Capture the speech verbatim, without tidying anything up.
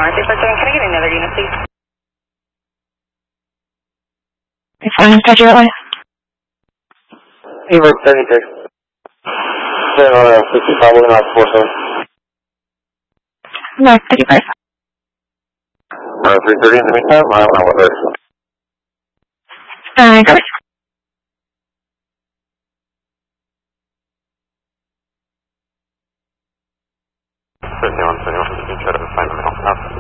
North, eight four seven, can I get another unit, please? It's fine, Roger, Atlanta. eight four thirty-three. General fifty-five, we're not four seven. North thirty-five. Uh, three thirty in the meantime, I don't know what there is. Uh, coverage. fifty-one, twenty-one, you can try to find the middle.